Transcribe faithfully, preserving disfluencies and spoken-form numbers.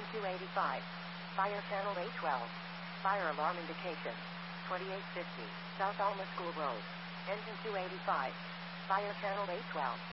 Engine two eighty-five. Fire channel eight twelve. Fire alarm indication. twenty-eight fifty. South Alma School Road. Engine two eighty-five. Fire channel eight twelve.